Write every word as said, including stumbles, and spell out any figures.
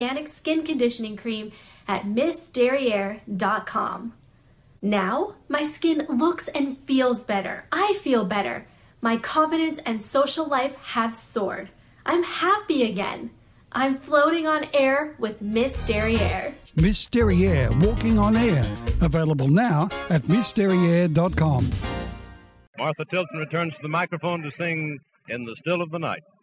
organic skin conditioning cream at miss derriere dot com. Now, my skin looks and feels better. I feel better. My confidence and social life have soared. I'm happy again. I'm floating on air with Miss Derriere. Miss Derriere, walking on air. Available now at miss derriere dot com. Martha Tilton returns to the microphone to sing In the Still of the Night.